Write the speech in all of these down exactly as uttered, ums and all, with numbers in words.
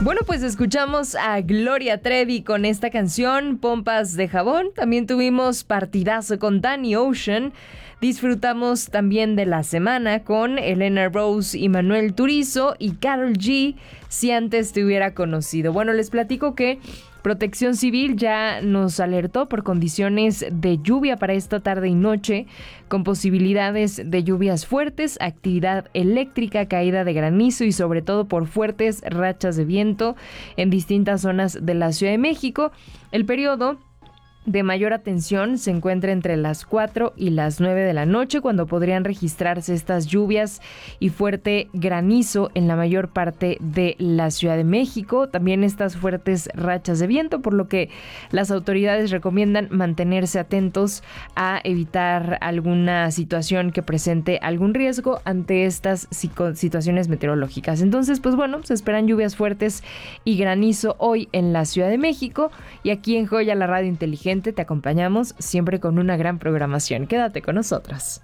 Bueno, pues escuchamos a Gloria Trevi con esta canción, Pompas de Jabón. También tuvimos partidazo con Danny Ocean. Disfrutamos también de la semana con Elena Rose y Manuel Turizo y Karol G, Si Antes Te Hubiera Conocido. Bueno, les platico que Protección Civil ya nos alertó por condiciones de lluvia para esta tarde y noche, con posibilidades de lluvias fuertes, actividad eléctrica, caída de granizo y sobre todo por fuertes rachas de viento en distintas zonas de la Ciudad de México. El periodo de mayor atención se encuentra entre las cuatro y las nueve de la noche, cuando podrían registrarse estas lluvias y fuerte granizo en la mayor parte de la Ciudad de México. También estas fuertes rachas de viento, por lo que las autoridades recomiendan mantenerse atentos a evitar alguna situación que presente algún riesgo ante estas situaciones meteorológicas. Entonces, pues bueno, se esperan lluvias fuertes y granizo hoy en la Ciudad de México, y aquí en Joya, la radio inteligente, te acompañamos siempre con una gran programación. Quédate con nosotros.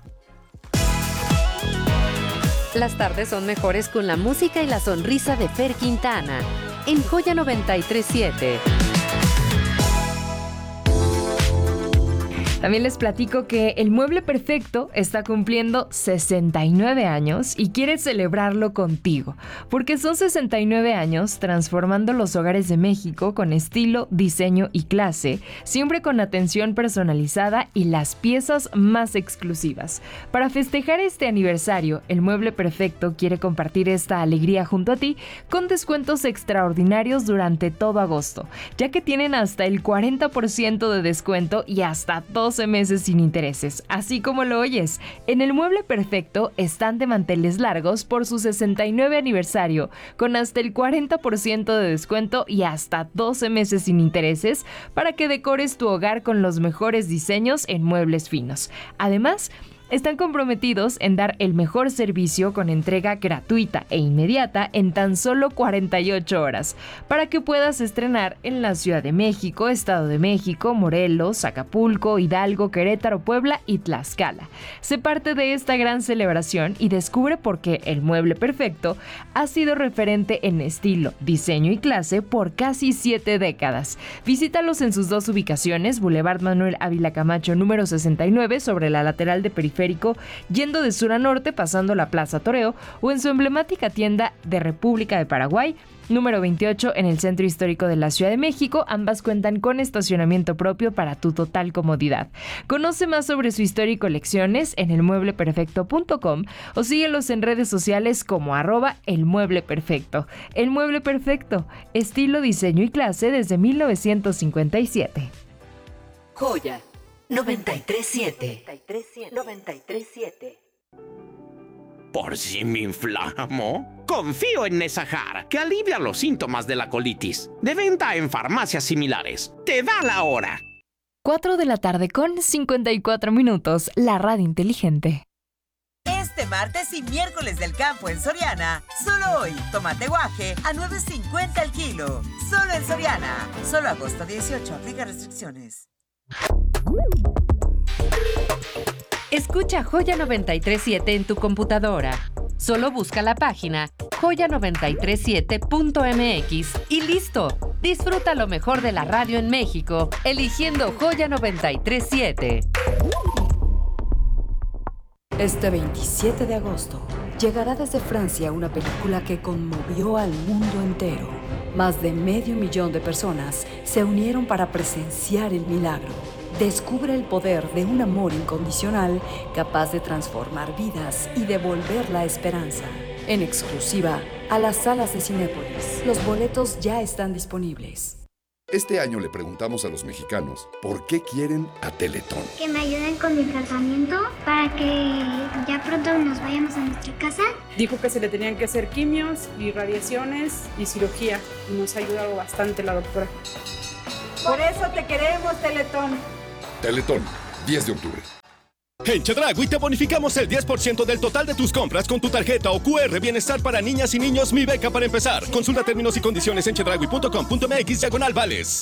Las tardes son mejores con la música y la sonrisa de Fer Quintana en Joya noventa y tres punto siete. También les platico que El Mueble Perfecto está cumpliendo sesenta y nueve años y quiere celebrarlo contigo, porque son sesenta y nueve años transformando los hogares de México con estilo, diseño y clase, siempre con atención personalizada y las piezas más exclusivas. Para festejar este aniversario, El Mueble Perfecto quiere compartir esta alegría junto a ti con descuentos extraordinarios durante todo agosto, ya que tienen hasta el cuarenta por ciento de descuento y hasta doce meses sin intereses. Así como lo oyes, en El Mueble Perfecto están de manteles largos por su sesenta y nueve aniversario, con hasta el cuarenta por ciento de descuento y hasta doce meses sin intereses para que decores tu hogar con los mejores diseños en muebles finos. Además, están comprometidos en dar el mejor servicio con entrega gratuita e inmediata en tan solo cuarenta y ocho horas, para que puedas estrenar en la Ciudad de México, Estado de México, Morelos, Acapulco, Hidalgo, Querétaro, Puebla y Tlaxcala. Sé parte de esta gran celebración y descubre por qué El Mueble Perfecto ha sido referente en estilo, diseño y clase por casi siete décadas. Visítalos en sus dos ubicaciones, Boulevard Manuel Ávila Camacho número sesenta y nueve sobre la lateral de Periférico, yendo de sur a norte pasando la Plaza Toreo, o en su emblemática tienda de República de Paraguay número veintiocho en el Centro Histórico de la Ciudad de México. Ambas cuentan con estacionamiento propio para tu total comodidad. Conoce más sobre su historia y colecciones en el mueble perfecto punto com o síguelos en redes sociales como arroba El Mueble Perfecto. El Mueble Perfecto, estilo, diseño y clase desde mil novecientos cincuenta y siete. Joya noventa y tres punto siete. noventa y tres punto siete. ¿Por si me inflamo? Confío en Nesahar, que alivia los síntomas de la colitis. De venta en farmacias similares. ¡Te da la hora! cuatro de la tarde con cincuenta y cuatro minutos, la radio inteligente. Este martes y miércoles del campo en Soriana, solo hoy, tomate guaje a nueve cincuenta el kilo. Solo en Soriana. Solo agosto dieciocho, aplica restricciones. Escucha Joya noventa y tres punto siete en tu computadora. Solo busca la página joya noventa y tres punto siete punto m x y listo. Disfruta lo mejor de la radio en México, eligiendo Joya noventa y tres punto siete. Este veintisiete de agosto llegará desde Francia una película que conmovió al mundo entero. Más de medio millón de personas se unieron para presenciar el milagro. Descubre el poder de un amor incondicional capaz de transformar vidas y devolver la esperanza. En exclusiva a las salas de Cinépolis. Los boletos ya están disponibles. Este año le preguntamos a los mexicanos por qué quieren a Teletón. Que me ayuden con mi tratamiento para que ya pronto nos vayamos a nuestra casa. Dijo que se le tenían que hacer quimios y radiaciones y cirugía. Y nos ha ayudado bastante la doctora. Por eso te queremos, Teletón. Teletón, diez de octubre. En Chedraui te bonificamos el diez por ciento del total de tus compras con tu tarjeta o Q R Bienestar para niñas y niños Mi Beca para empezar. Consulta términos y condiciones en chedraui punto com punto m x diagonal vales.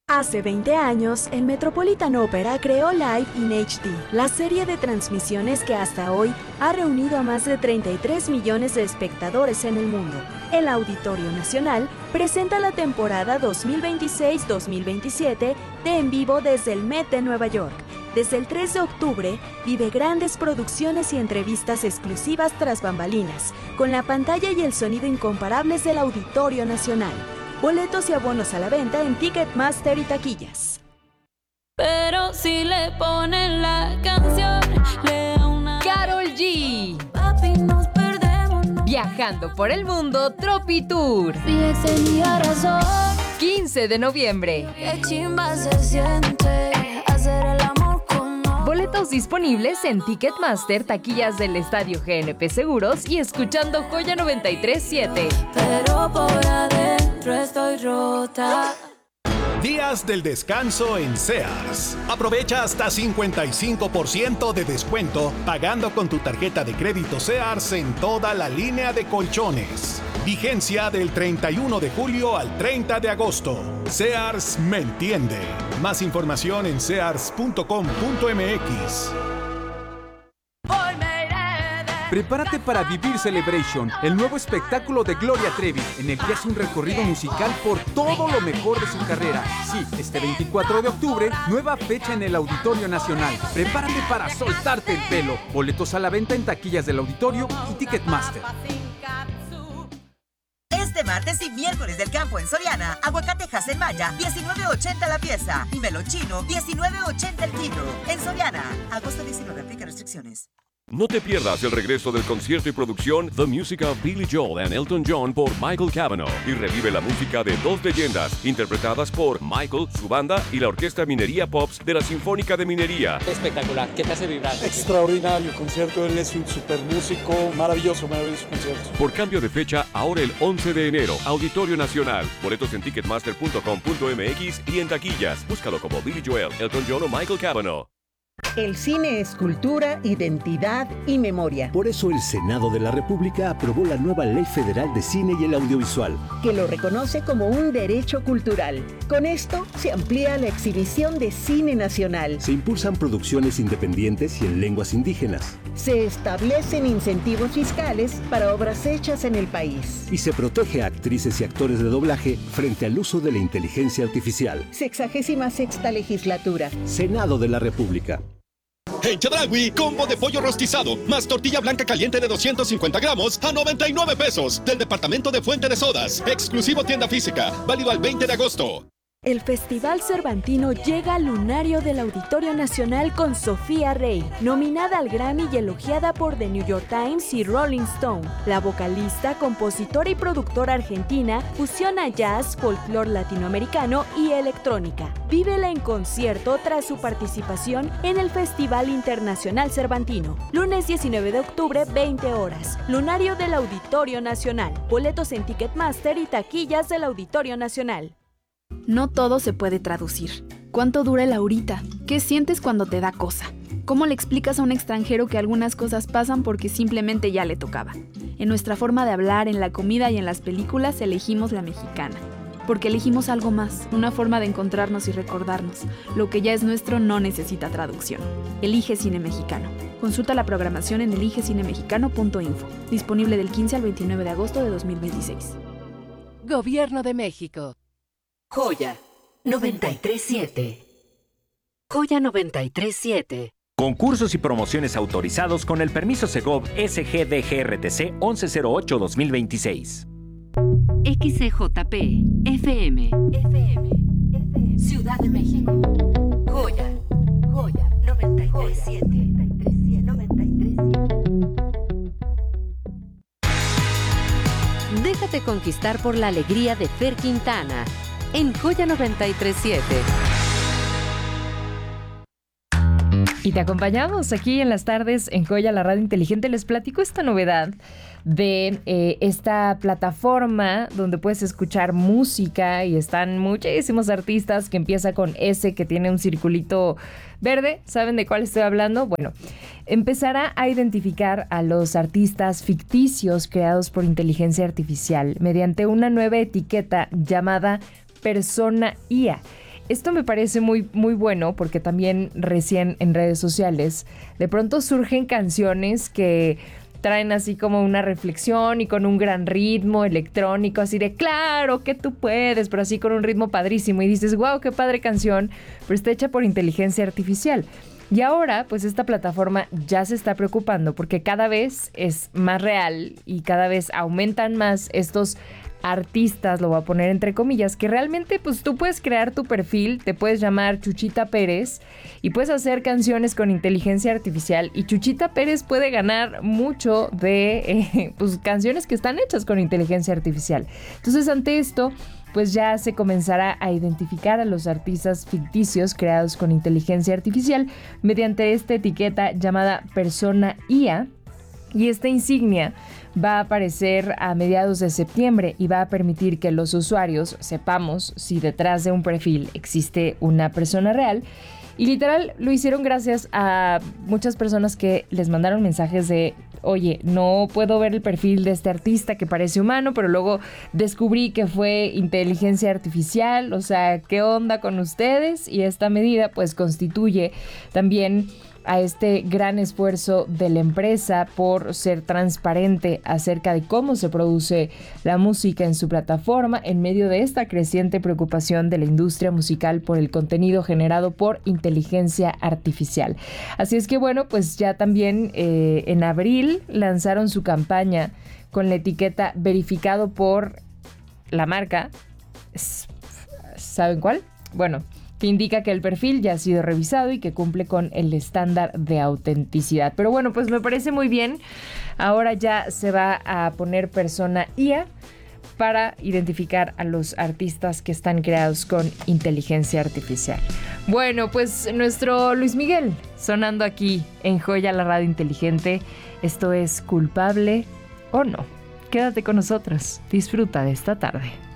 Hace veinte años, el Metropolitan Opera creó Live in H D, la serie de transmisiones que hasta hoy ha reunido a más de treinta y tres millones de espectadores en el mundo. El Auditorio Nacional presenta la temporada dos mil veintiséis dos mil veintisiete de En Vivo desde el Met de Nueva York. Desde el tres de octubre, vive grandes producciones y entrevistas exclusivas tras bambalinas, con la pantalla y el sonido incomparables del Auditorio Nacional. Boletos y abonos a la venta en Ticketmaster y taquillas. Pero si le ponen la canción, le da una... Karol G. Papi, nos perdemos. No. Viajando por el mundo, Tropi Tour. Mi ex tenía razón. quince de noviembre. Qué chimba se siente hacer el amor con no. Boletos disponibles en Ticketmaster, taquillas del Estadio G N P Seguros y escuchando Joya noventa y tres siete. Pero por adentro estoy rota. Días del descanso en Sears. Aprovecha hasta cincuenta y cinco por ciento de descuento pagando con tu tarjeta de crédito Sears en toda la línea de colchones. Vigencia del treinta y uno de julio al treinta de agosto. Sears me entiende. Más información en sears punto com punto m x. Prepárate para vivir Celebration, el nuevo espectáculo de Gloria Trevi, en el que hace un recorrido musical por todo lo mejor de su carrera. Sí, este veinticuatro de octubre, nueva fecha en el Auditorio Nacional. Prepárate para soltarte el pelo. Boletos a la venta en taquillas del Auditorio y Ticketmaster. Este martes y miércoles del campo en Soriana, aguacate en Maya, diecinueve ochenta la pieza, y melón chino, diecinueve ochenta el kilo. En Soriana, agosto diecinueve, aplica restricciones. No te pierdas el regreso del concierto y producción The Music of Billy Joel and Elton John por Michael Cavanaugh y revive la música de dos leyendas interpretadas por Michael, su banda y la Orquesta Minería Pops de la Sinfónica de Minería. Espectacular, ¿qué te hace vibrar? Extraordinario concierto, él es un super músico, maravilloso, maravilloso concierto. Por cambio de fecha, ahora el once de enero, Auditorio Nacional. Boletos en ticketmaster punto com punto m x y en taquillas. Búscalo como Billy Joel, Elton John o Michael Cavanaugh. El cine es cultura, identidad y memoria. Por eso el Senado de la República aprobó la nueva Ley Federal de Cine y el Audiovisual, que lo reconoce como un derecho cultural. Con esto se amplía la exhibición de cine nacional. Se impulsan producciones independientes y en lenguas indígenas. Se establecen incentivos fiscales para obras hechas en el país. Y se protege a actrices y actores de doblaje frente al uso de la inteligencia artificial. Sexagésima sexta legislatura. Senado de la República. En Chedraui, combo de pollo rostizado, más tortilla blanca caliente de doscientos cincuenta gramos a noventa y nueve pesos. Del departamento de Fuente de Sodas. Exclusivo tienda física. Válido al veinte de agosto. El Festival Cervantino llega al lunario del Auditorio Nacional con Sofía Rey, nominada al Grammy y elogiada por The New York Times y Rolling Stone. La vocalista, compositora y productora argentina fusiona jazz, folclore latinoamericano y electrónica. Vívela en concierto tras su participación en el Festival Internacional Cervantino. Lunes diecinueve de octubre, veinte horas. Lunario del Auditorio Nacional. Boletos en Ticketmaster y taquillas del Auditorio Nacional. No todo se puede traducir. ¿Cuánto dura el ahorita? ¿Qué sientes cuando te da cosa? ¿Cómo le explicas a un extranjero que algunas cosas pasan porque simplemente ya le tocaba? En nuestra forma de hablar, en la comida y en las películas elegimos la mexicana. Porque elegimos algo más, una forma de encontrarnos y recordarnos. Lo que ya es nuestro no necesita traducción. Elige Cine Mexicano. Consulta la programación en elige cine mexicano punto info. Disponible del quince al veintinueve de agosto de dos mil veintiséis. Gobierno de México. Joya noventa y tres siete. Joya noventa y tres siete. Concursos y promociones autorizados con el permiso Segov S G D G R T C once cero ocho dos mil veintiséis. X C J P F M F M Ciudad de México. Joya Joya noventa y tres siete. noventa y tres siete. Déjate conquistar por la alegría de Fer Quintana en Joya noventa y tres siete. Y te acompañamos aquí en las tardes en Joya, la radio inteligente. Les platico esta novedad de eh, esta plataforma donde puedes escuchar música y están muchísimos artistas, que empieza con S, que tiene un circulito verde. ¿Saben de cuál estoy hablando? Bueno, empezará a identificar a los artistas ficticios creados por inteligencia artificial mediante una nueva etiqueta llamada Persona I A. esto me parece muy, muy bueno porque también recién en redes sociales de pronto surgen canciones que traen así como una reflexión y con un gran ritmo electrónico, así de claro que tú puedes, pero así con un ritmo padrísimo y dices, wow, qué padre canción, pero está hecha por inteligencia artificial. Y ahora, pues esta plataforma ya se está preocupando porque cada vez es más real y cada vez aumentan más estos artistas, lo voy a poner entre comillas, que realmente pues tú puedes crear tu perfil, te puedes llamar Chuchita Pérez y puedes hacer canciones con inteligencia artificial y Chuchita Pérez puede ganar mucho de eh, pues canciones que están hechas con inteligencia artificial. Entonces ante esto pues ya se comenzará a identificar a los artistas ficticios creados con inteligencia artificial mediante esta etiqueta llamada Persona I A. Y esta insignia va a aparecer a mediados de septiembre y va a permitir que los usuarios sepamos si detrás de un perfil existe una persona real. Y literal lo hicieron gracias a muchas personas que les mandaron mensajes de oye, no puedo ver el perfil de este artista que parece humano, pero luego descubrí que fue inteligencia artificial, o sea, ¿qué onda con ustedes? Y esta medida pues constituye también a este gran esfuerzo de la empresa por ser transparente acerca de cómo se produce la música en su plataforma en medio de esta creciente preocupación de la industria musical por el contenido generado por inteligencia artificial. Así es que bueno, pues ya también eh, en abril lanzaron su campaña con la etiqueta verificado por la marca. ¿Saben cuál? Bueno, que indica que el perfil ya ha sido revisado y que cumple con el estándar de autenticidad. Pero bueno, pues me parece muy bien. Ahora ya se va a poner Persona I A para identificar a los artistas que están creados con inteligencia artificial. Bueno, pues nuestro Luis Miguel sonando aquí en Joya, la radio inteligente. Esto es Culpable o No. Quédate con nosotros. Disfruta de esta tarde.